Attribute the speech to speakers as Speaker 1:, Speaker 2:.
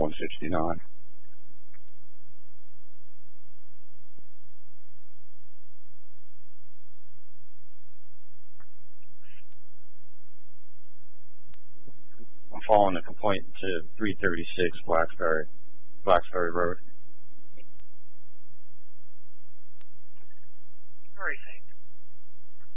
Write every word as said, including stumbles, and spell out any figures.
Speaker 1: one sixty-nine. I'm following the complaint to three thirty-six Blacksburg, Blacksburg Road.
Speaker 2: All right, thanks.